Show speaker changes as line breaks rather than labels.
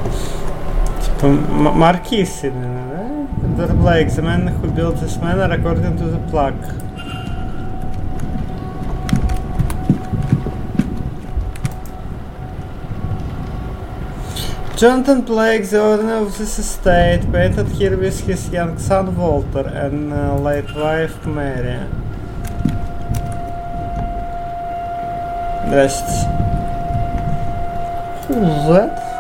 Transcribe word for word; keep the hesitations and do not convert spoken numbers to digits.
Tипа Marquis, да? The Blake, the man who built this manor according to the plaque. Jonathan Blake, the owner of this estate, painted here with his young son Walter and uh, late wife Mary. Здрасте. Who's that?